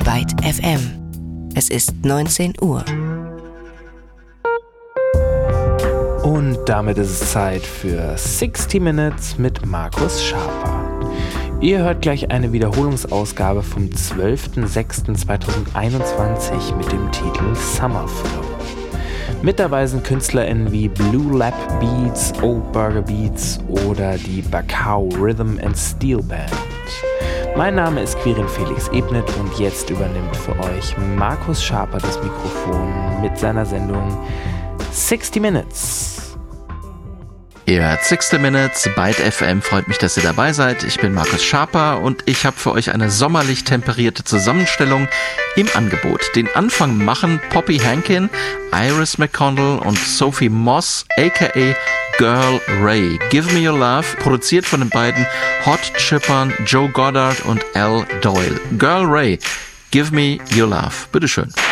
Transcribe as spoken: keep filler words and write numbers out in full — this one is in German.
Byte F M. Es ist neunzehn Uhr. Und damit ist es Zeit für sixty Minutes mit Markus Schaper. Ihr hört gleich eine Wiederholungsausgabe vom zwölften sechsten zweitausendeinundzwanzig mit dem Titel Summerflow. Mit dabei sind KünstlerInnen wie Blue Lab Beats, Old Burger Beats oder die Bacau Rhythm and Steel Band. Mein Name ist Quirin Felix Ebnet und jetzt übernimmt für euch Markus Schaper das Mikrofon mit seiner Sendung sixty Minutes. Ihr hört sixty Minutes, Byte F M, freut mich, dass ihr dabei seid. Ich bin Markus Schaper und ich habe für euch eine sommerlich temperierte Zusammenstellung im Angebot. Den Anfang machen Poppy Hankin, Iris McConnell und Sophie Moss, aka Girl Ray. Give Me Your Love, produziert von den beiden Hot Chippern Joe Goddard und Al Doyle. Girl Ray, Give Me Your Love. Bitteschön.